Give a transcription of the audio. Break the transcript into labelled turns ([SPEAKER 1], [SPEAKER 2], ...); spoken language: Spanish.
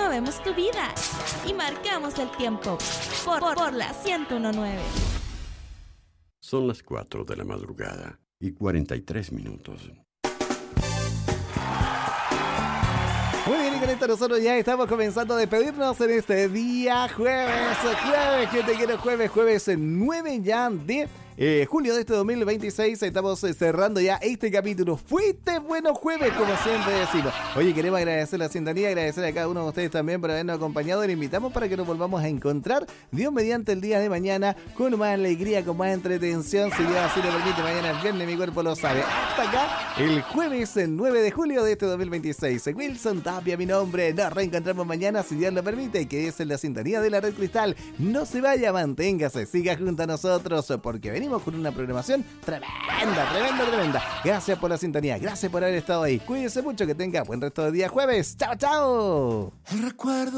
[SPEAKER 1] movemos tu vida y marcamos el tiempo por la 101.9.
[SPEAKER 2] Son las 4 de la madrugada y 43 minutos.
[SPEAKER 3] Muy bien, y con esto nosotros ya estamos comenzando a despedirnos en este día jueves, que te quiero jueves 9 ya de julio de este 2026. Estamos cerrando ya este capítulo. Fuiste bueno jueves, como siempre decimos. Oye, queremos agradecer la sintonía, agradecer a cada uno de ustedes también por habernos acompañado. Le invitamos para que nos volvamos a encontrar, Dios mediante, el día de mañana, con más alegría, con más entretención. Si Dios así lo permite, mañana es viernes, mi cuerpo lo sabe. Hasta acá, el jueves 9 de julio de este 2026. Wilson Tapia, mi nombre. Nos reencontramos mañana, si Dios lo permite, y que es en la sintonía de la Red Cristal. No se vaya, manténgase, siga junto a nosotros, porque venimos con una programación tremenda. Gracias por la sintonía, gracias por haber estado ahí. Cuídense mucho, que tenga buen resto de día jueves. ¡Chao, chao!
[SPEAKER 4] El recuerdo